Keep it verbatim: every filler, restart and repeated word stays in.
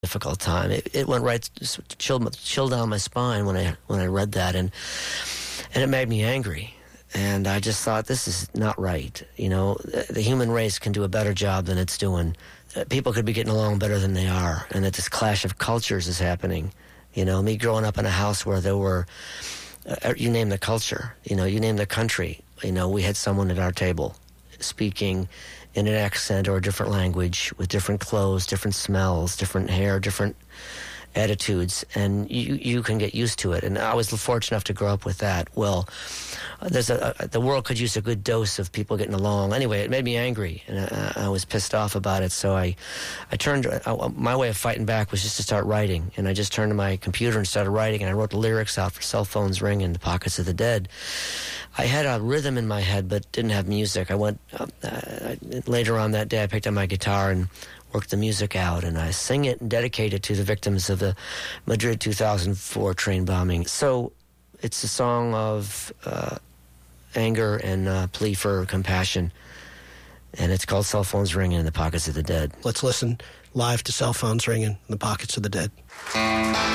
difficult time. It, it went right, chilled, chilled down my spine when I when I read that, and and it made me angry. And I just thought, this is not right. You know, the, the human race can do a better job than it's doing. Uh, people could be getting along better than they are, and that this clash of cultures is happening. You know, me growing up in a house where there were, uh, you name the culture, you know, you name the country. You know, we had someone at our table speaking in an accent or a different language with different clothes, different smells, different hair, different attitudes, and you you can get used to it. And I was fortunate enough to grow up with that. Well, there's a, a the world could use a good dose of people getting along. Anyway, it made me angry, and I, I was pissed off about it. So I, I turned. I, my way of fighting back was just to start writing, and I just turned to my computer and started writing. And I wrote the lyrics out for "Cell Phones Ring" and "The Pockets of the Dead." I had a rhythm in my head, but didn't have music. I went uh, uh, later on that day. I picked up my guitar and work the music out, and I sing it and dedicate it to the victims of the Madrid two thousand four train bombing. So it's a song of uh, anger and uh, plea for compassion, and it's called "Cell Phones Ringing in the Pockets of the Dead." Let's listen live to "Cell Phones Ringing in the Pockets of the Dead."